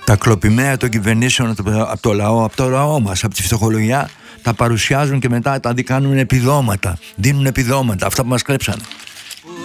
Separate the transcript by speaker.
Speaker 1: Τα κλοπημαία των κυβερνήσεων από το λαό μας, από τη φτωχολογιά, τα παρουσιάζουν και μετά τα κάνουν επιδόματα. Δίνουν επιδόματα, αυτά που μας κλέψανε.